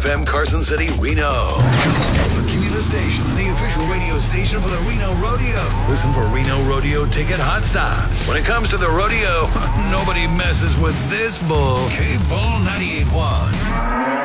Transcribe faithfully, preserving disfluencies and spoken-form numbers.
F M Carson City, Reno. The Cumulus Station, the official radio station for the Reno Rodeo. Listen for Reno Rodeo ticket hot stops. When it comes to the rodeo, nobody messes with this bull. K-Bull ninety-eight point one.